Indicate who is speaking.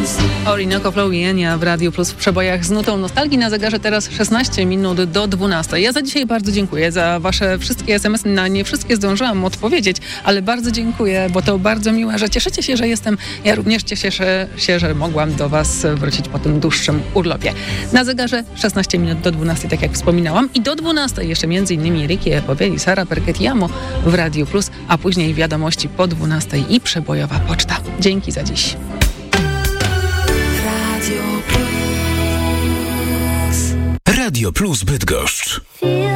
Speaker 1: Orinoco Flow i Enia w Radiu Plus w przebojach z nutą nostalgii. Na zegarze teraz 16 minut do 12. Ja za dzisiaj bardzo dziękuję za wasze wszystkie SMS-y. Na nie wszystkie zdążyłam odpowiedzieć, ale bardzo dziękuję, bo to bardzo miłe, że cieszycie się, że jestem. Ja również cieszę się, że mogłam do was wrócić po tym dłuższym urlopie. Na zegarze 16 minut do 12, tak jak wspominałam. I do 12 jeszcze m.in. Ricky Epowieli, Sara Perketiamo w Radiu Plus, a później wiadomości po 12 i przebojowa poczta. Dzięki za dziś.
Speaker 2: Radio Plus Bydgoszcz.